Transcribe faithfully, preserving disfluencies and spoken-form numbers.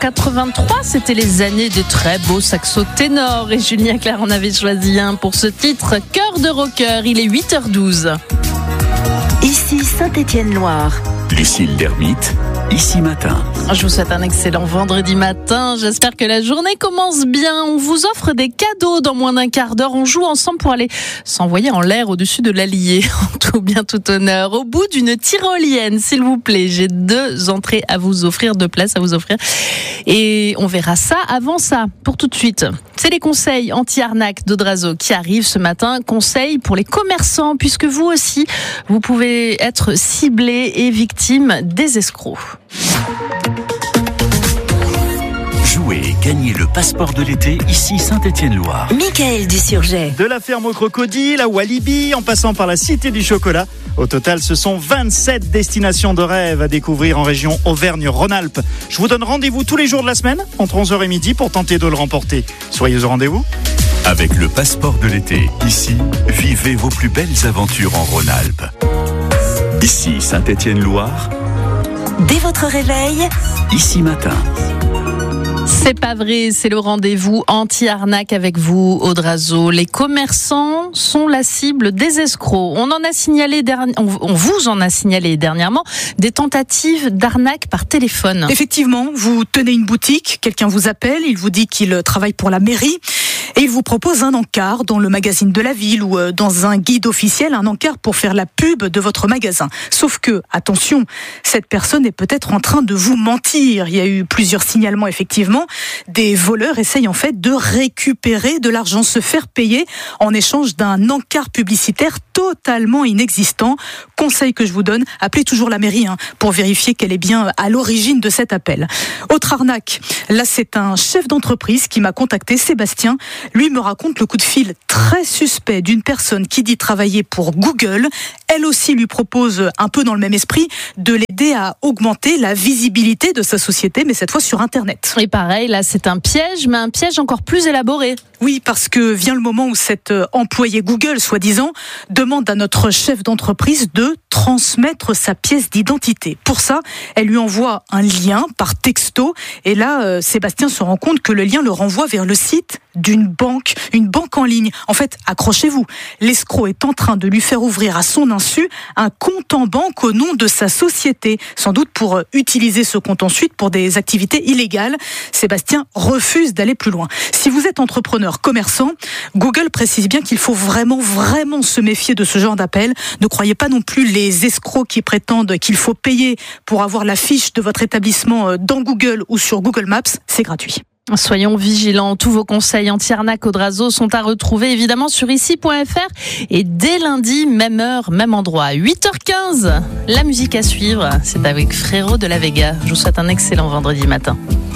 quatre-vingt-trois, c'était les années des très beaux saxos ténors. Et Julien Clerc en avait choisi un pour ce titre, Cœur de rocker. Il est huit heures douze. Ici Saint-Étienne-Loire. Lucille Lermite, Ici Matin. Je vous souhaite un excellent vendredi matin. J'espère que la journée commence bien. On vous offre des cadeaux dans moins d'un quart d'heure. On joue ensemble pour aller s'envoyer en l'air au-dessus de l'Allier. En tout bien, tout honneur. Au bout d'une tyrolienne, s'il vous plaît. J'ai deux entrées à vous offrir, deux places à vous offrir. Et on verra ça avant ça. Pour tout de suite, c'est les conseils anti-arnaque d'Audrazo qui arrivent ce matin. Conseils pour les commerçants, puisque vous aussi, vous pouvez être ciblé et victime des escrocs. Jouez et gagnez le passeport de l'été, ici Saint-Étienne-Loire. Michael Dusurget. De la ferme au crocodile à Walibi, en passant par la cité du chocolat. Au total, ce sont vingt-sept destinations de rêve à découvrir en région Auvergne-Rhône-Alpes. Je vous donne rendez-vous tous les jours de la semaine, entre onze heures et midi, pour tenter de le remporter. Soyez au rendez-vous. Avec le passeport de l'été, ici, vivez vos plus belles aventures en Rhône-Alpes. Ici Saint-Étienne-Loire. Dès votre réveil, Ici Matin. C'est pas vrai, c'est le rendez-vous anti-arnaque avec vous, Audrazo. Les commerçants sont la cible des escrocs. On en a signalé derni- on vous en a signalé dernièrement des tentatives d'arnaque par téléphone. Effectivement, vous tenez une boutique, quelqu'un vous appelle, il vous dit qu'il travaille pour la mairie et il vous propose un encart dans le magazine de la ville ou dans un guide officiel, un encart pour faire la pub de votre magasin. Sauf que, attention, cette personne est peut-être en train de vous mentir. Il y a eu plusieurs signalements, effectivement. Des voleurs essayent en fait de récupérer de l'argent, se faire payer en échange d'un encart publicitaire totalement inexistant. Conseil que je vous donne, appelez toujours la mairie hein, pour vérifier qu'elle est bien à l'origine de cet appel. Autre arnaque, là c'est un chef d'entreprise qui m'a contacté, Sébastien. Lui me raconte le coup de fil très suspect d'une personne qui dit travailler pour Google. Elle aussi lui propose, un peu dans le même esprit, de l'aider à augmenter la visibilité de sa société, mais cette fois sur Internet. Et pareil, là c'est un piège, mais un piège encore plus élaboré. Oui, parce que vient le moment où cet employé Google, soi-disant, demande à notre chef d'entreprise de transmettre sa pièce d'identité. Pour ça, elle lui envoie un lien par texto. Et là, euh, Sébastien se rend compte que le lien le renvoie vers le site d'une banque, une banque en ligne. En fait, accrochez-vous, l'escroc est en train de lui faire ouvrir à son insu un compte en banque au nom de sa société, sans doute pour utiliser ce compte ensuite pour des activités illégales. Sébastien refuse d'aller plus loin. Si vous êtes entrepreneur, commerçant, Google précise bien qu'il faut vraiment, vraiment se méfier de ce genre d'appel. Ne croyez pas non plus les escrocs qui prétendent qu'il faut payer pour avoir la fiche de votre établissement dans Google ou sur Google Maps, c'est gratuit. Soyons vigilants, tous vos conseils anti-arnaque Audrazo sont à retrouver évidemment sur ici point f r et dès lundi, même heure, même endroit, huit heures quinze. La musique à suivre, c'est avec Frérot de la Vega. Je vous souhaite un excellent vendredi matin.